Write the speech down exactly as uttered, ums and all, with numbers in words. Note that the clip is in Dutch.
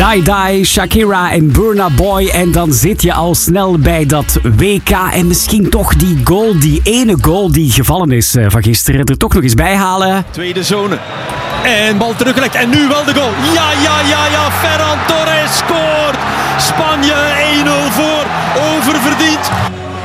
Die Die, Shakira en Burna Boy. En dan zit je al snel bij dat W K. En misschien toch die goal, die ene goal die gevallen is van gisteren, er toch nog eens bij halen. Tweede zone. En bal teruggelegd. En nu wel de goal. Ja, ja, ja, ja. Ferran Torres scoort. Spanje één nul voor. Oververdiend.